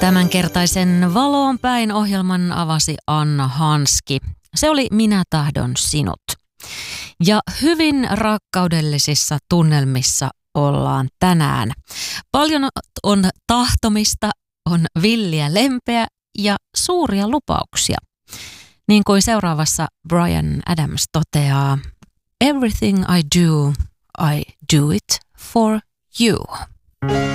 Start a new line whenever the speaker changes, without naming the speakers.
Tämänkertaisen Valoon päin ohjelman avasi Anna Hanski. Se oli Minä tahdon sinut. Ja hyvin rakkaudellisissa tunnelmissa ollaan tänään. Paljon on tahtomista, on villiä lempeä ja suuria lupauksia. Niin kuin seuraavassa Bryan Adams toteaa, "Everything I do it for you."